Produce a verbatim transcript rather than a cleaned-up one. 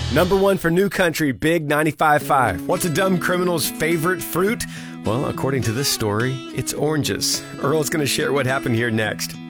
Number one for New Country, Big ninety-five point five. What's a dumb criminal's favorite fruit? Well, according to this story, it's oranges. Earl's going to share what happened here next.